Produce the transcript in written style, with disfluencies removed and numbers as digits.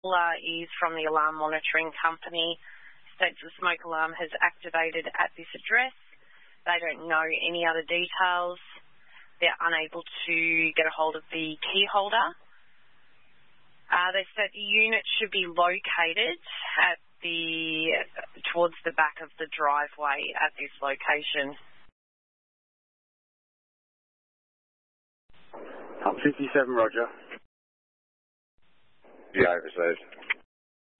is from the alarm monitoring company. States the smoke alarm has activated at this address. They don't know any other details. They're unable to get a hold of the key holder. They said the unit should be located at towards the back of the driveway at this location. 57, Roger. Yeah, received.